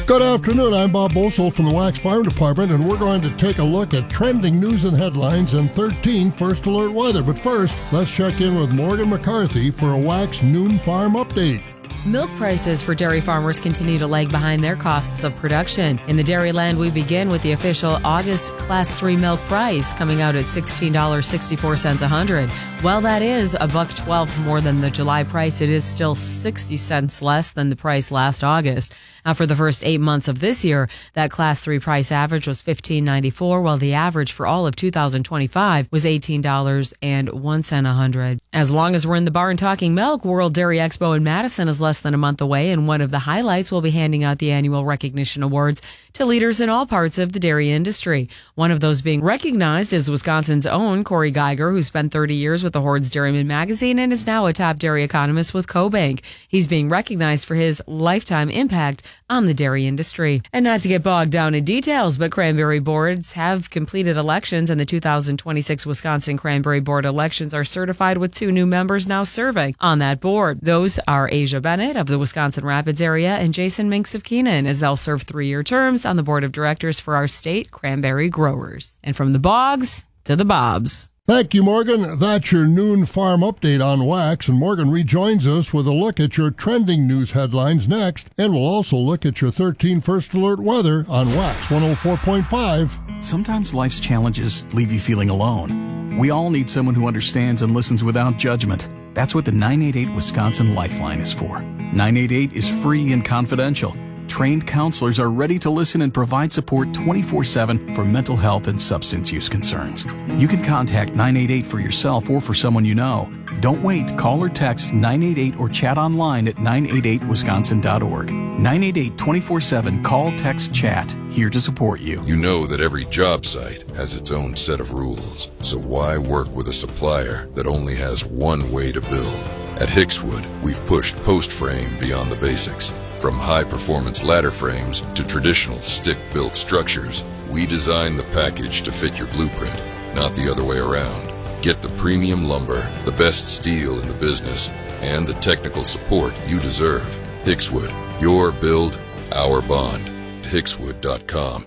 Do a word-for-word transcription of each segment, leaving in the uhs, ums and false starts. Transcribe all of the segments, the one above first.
Good afternoon, I'm Bob Bosold from the Wax Fire Department, and we're going to take a look at trending news and headlines and thirteen First Alert weather. But first, let's check in with Morgan McCarthy for a Wax Noon Farm update. Milk prices for dairy farmers continue to lag behind their costs of production. In the Dairyland, we begin with the official August Class three milk price coming out at sixteen dollars and sixty-four cents a hundred. While that is a buck twelve more than the July price, it is still sixty cents less than the price last August. Now, for the first eight months of this year, that Class three price average was fifteen ninety-four, while the average for all of two thousand twenty-five was eighteen dollars and one cent a hundred. As long as we're in the barn talking milk, World Dairy Expo in Madison is less than a month away, and one of the highlights will be handing out the annual recognition awards to leaders in all parts of the dairy industry. One of those being recognized is Wisconsin's own Corey Geiger, who spent thirty years with the Horde's Dairyman magazine and is now a top dairy economist with CoBank. He's being recognized for his lifetime impact on the dairy industry. And not to get bogged down in details, but cranberry boards have completed elections, and the two thousand twenty-six Wisconsin Cranberry Board elections are certified with two new members now serving on that board. Those are Asia Bennett of the Wisconsin Rapids area and Jason Minks of Keenan, as they'll serve three-year terms on the board of directors for our state cranberry growers. And from the bogs to the bobs. Thank you, Morgan. That's your noon farm update on Wax, and Morgan rejoins us with a look at your trending news headlines next, and we'll also look at your thirteen First Alert weather on Wax one oh four point five. Sometimes life's challenges leave you feeling alone. We all need someone who understands and listens without judgment. That's what the nine eight eight Wisconsin Lifeline is for. nine eight eight is free and confidential. Trained counselors are ready to listen and provide support twenty-four seven for mental health and substance use concerns. You can contact nine eight eight for yourself or for someone you know. Don't wait. Call or text nine eight eight or chat online at nine eight eight wisconsin dot org. nine eight eight twenty-four seven. Call, text, chat. Here to support you. You know that every job site has its own set of rules. So why work with a supplier that only has one way to build? At Hickswood, we've pushed post frame beyond the basics. From high-performance ladder frames to traditional stick-built structures, we design the package to fit your blueprint, not the other way around. Get the premium lumber, the best steel in the business, and the technical support you deserve. Hickswood, your build, our bond. Hickswood dot com.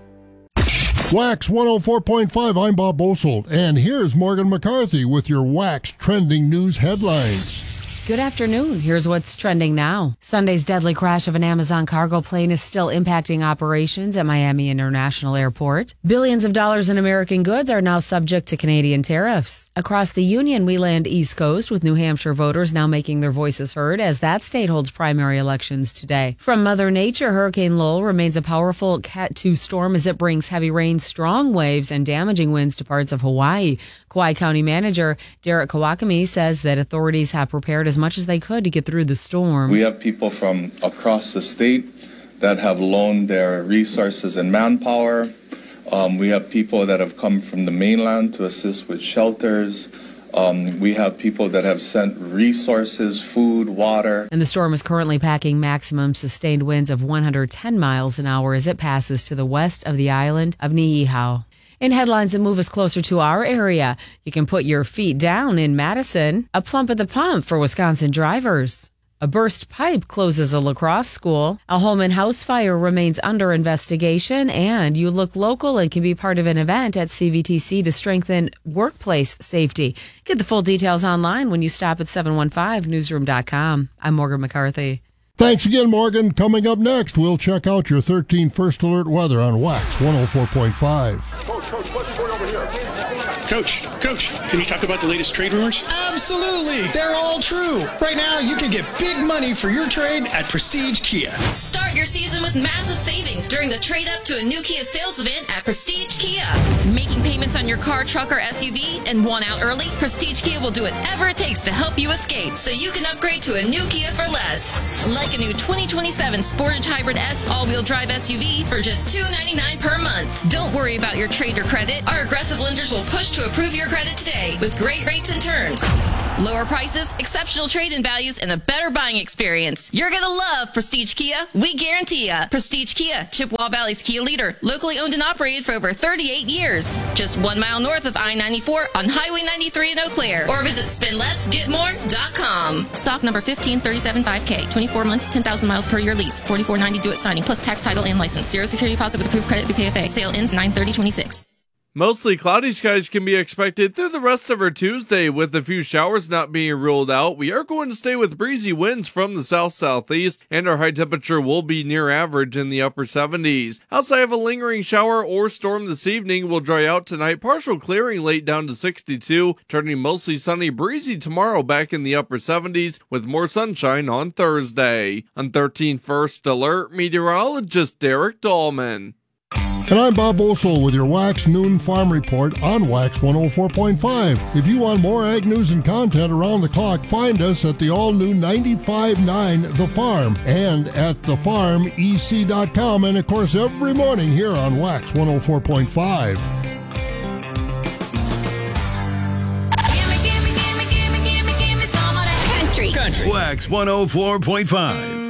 Wax one oh four point five, I'm Bob Bosold, and here's Morgan McCarthy with your Wax trending news headlines. Good afternoon. Here's what's trending now. Sunday's deadly crash of an Amazon cargo plane is still impacting operations at Miami International Airport. Billions of dollars in American goods are now subject to Canadian tariffs. Across the Union, we land East Coast, with New Hampshire voters now making their voices heard as that state holds primary elections today. From Mother Nature, Hurricane Lowell remains a powerful Cat two storm as it brings heavy rain, strong waves, and damaging winds to parts of Hawaii. Kauai County Manager Derek Kawakami says that authorities have prepared as much as they could to get through the storm. We have people from across the state that have loaned their resources and manpower. Um, we have people that have come from the mainland to assist with shelters. Um, we have people that have sent resources, food, water. And the storm is currently packing maximum sustained winds of one hundred ten miles an hour as it passes to the west of the island of Niihau. In headlines that move us closer to our area, you can put your feet down in Madison. A plump at the pump for Wisconsin drivers. A burst pipe closes a lacrosse school. A Holman house fire remains under investigation. And you look local and can be part of an event at C V T C to strengthen workplace safety. Get the full details online when you stop at seven one five newsroom dot com. I'm Morgan McCarthy. Thanks again, Morgan. Coming up next, we'll check out your thirteen First Alert weather on Wax one oh four point five. Coach, Coach, what's going over here? Coach, Coach, can you talk about the latest trade rumors? Absolutely. They're all true. Right now, you can get big money for your trade at Prestige Kia. Start your season with massive savings during the trade up to a new Kia sales event at Prestige Kia. Making payments on your car, truck, or S U V and want out early? Prestige Kia will do whatever it takes to help you escape so you can upgrade to a new Kia for less. Like a new twenty twenty-seven Sportage Hybrid S all-wheel drive S U V for just two hundred ninety-nine dollars per month. Don't worry about your trade or credit. Our aggressive lenders will push to approve your credit today with great rates and terms. Lower prices, exceptional trade-in values, and a better buying experience. You're gonna love Prestige Kia. We guarantee ya. Prestige Kia, Chippewa Valley's Kia leader. Locally owned and operated for over thirty-eight years. Just one mile north of I ninety-four on Highway ninety-three in Eau Claire. Or visit spend less get more dot com. Stock number fifteen thirty-seven five K. twenty-four months, ten thousand miles per year lease. forty-four ninety due at signing, plus tax, title, and license. Zero security deposit with approved credit through K F A. Sale ends nine thirty twenty-six. Mostly cloudy skies can be expected through the rest of our Tuesday, with a few showers not being ruled out. We are going to stay with breezy winds from the south-southeast, and our high temperature will be near average in the upper seventies. Outside of a lingering shower or storm this evening, will dry out tonight. Partial clearing late down to sixty-two, turning mostly sunny, breezy tomorrow back in the upper seventies, with more sunshine on Thursday. On thirteen First Alert, meteorologist Derek Dahlman. And I'm Bob Boesel with your Wax Noon Farm Report on Wax one oh four point five. If you want more ag news and content around the clock, find us at the all-new ninety-five point nine The Farm and at the farm e c dot com, and of course every morning here on Wax one oh four point five. Country. Wax one oh four point five.